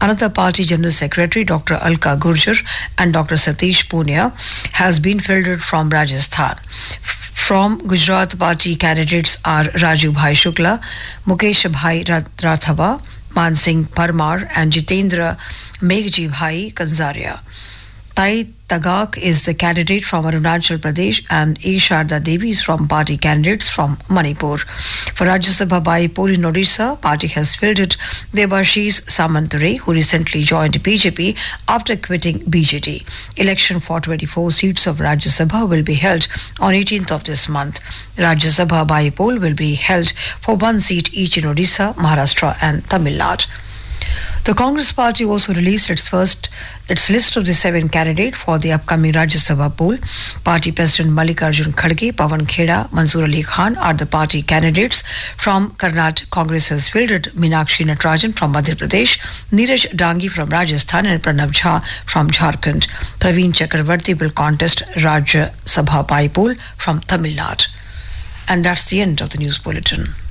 Another party General Secretary, Dr. Alka Gurjar and Dr. Satish Punia, has been fielded from Rajasthan. From Gujarat, party candidates are Raju Bhai Shukla, Mukesh Bhai Rathava, Man Singh Parmar, and Jitendra Meghji Bhai Kanzaria. Tai Tagak is the candidate from Arunachal Pradesh and A. Sharda Devi is from party candidates from Manipur. For Rajya Sabha by-poll in Odisha, party has fielded Debashish Samantare, who recently joined BJP after quitting BJD. Election for 24 seats of Rajya Sabha will be held on 18th of this month. Rajya Sabha by-poll will be held for one seat each in Odisha, Maharashtra and Tamil Nadu. The Congress party also released its list of the 7 candidates for the upcoming Rajya Sabha poll. Party President Mallikarjun Kharge, Pawan Kheda, Manzoor Ali Khan are the party candidates. From Karnataka, Congress has fielded Meenakshi Natarajan from Madhya Pradesh, Neeraj Dangi from Rajasthan and Pranav Jha from Jharkhand. Praveen Chakravarti will contest Rajya Sabha by poll from Tamil Nadu. And that's the end of the news bulletin.